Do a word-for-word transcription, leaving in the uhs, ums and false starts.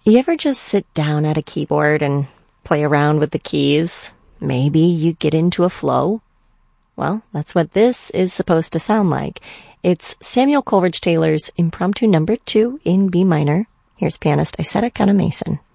You ever just sit down at a keyboard and play around with the keys? Maybe you get into a flow? Well, that's what this is supposed to sound like. It's Samuel Coleridge Taylor's Impromptu Number Two in B minor. Here's pianist Isetta Kana Mason.